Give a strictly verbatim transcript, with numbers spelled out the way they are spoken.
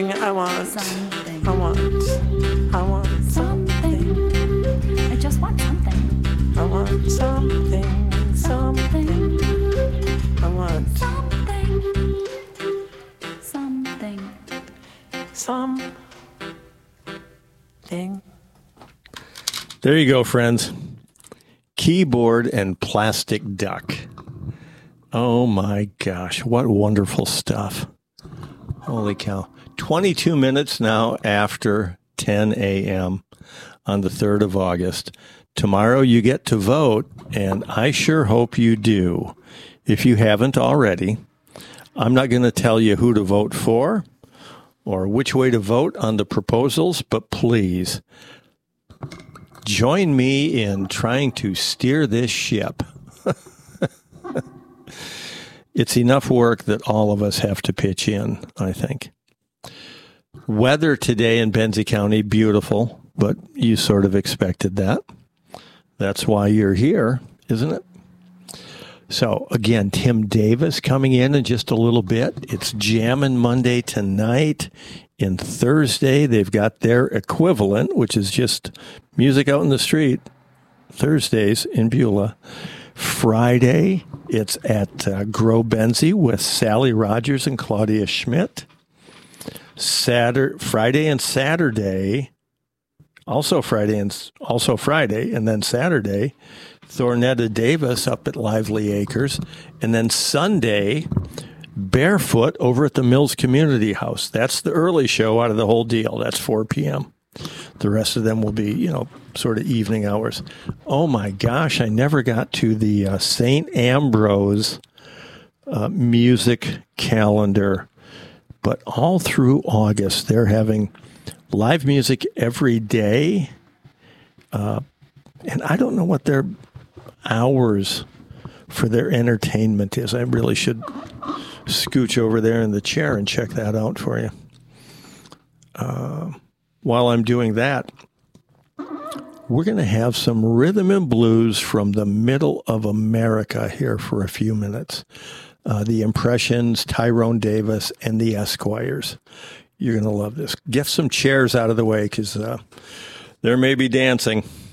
I want something. I want I want something. I just want something. I want something. Something. I want something. Something. Something. There you go, friends. Keyboard and Plastic Duck. Oh my gosh, what wonderful stuff. Holy cow. twenty-two minutes now after ten a.m. on the third of August. Tomorrow you get to vote, and I sure hope you do. If you haven't already, I'm not going to tell you who to vote for or which way to vote on the proposals, but please join me in trying to steer this ship. It's enough work that all of us have to pitch in, I think. Weather today in Benzie County, beautiful, but you sort of expected that. That's why you're here, isn't it? So, again, Tim Davis coming in in just a little bit. It's Jammin' Monday tonight. In Thursday, they've got their equivalent, which is just music out in the street, Thursdays in Beulah. Friday, it's at uh, Grow Benzie with Sally Rogers and Claudia Schmidt. Saturday, Friday and Saturday, also Friday and also Friday, and then Saturday, Thornetta Davis up at Lively Acres, and then Sunday, Barefoot over at the Mills Community House. That's the early show out of the whole deal. That's four p.m. The rest of them will be, you know, sort of evening hours. Oh, my gosh, I never got to the uh, Saint Ambrose uh, music calendar. But all through August, they're having live music every day. Uh, and I don't know what their hours for their entertainment is. I really should scooch over there in the chair and check that out for you. Uh, while I'm doing that, we're going to have some rhythm and blues from the middle of America here for a few minutes. Uh, the Impressions, Tyrone Davis, and the Esquires. You're going to love this. Get some chairs out of the way because uh, there may be dancing.